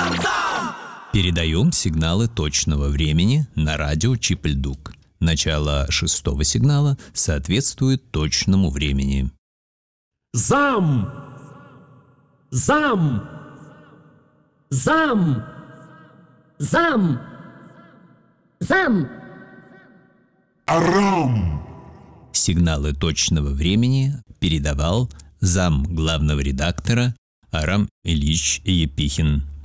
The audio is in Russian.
Передаем сигналы точного времени на радио Чип-Ль-Дук. Начало 6-го сигнала соответствует точному времени. Зам! Зам! Зам! Зам! Зам! Арам! Сигналы точного времени передавал зам главного редактора Арам Ильич Епихин.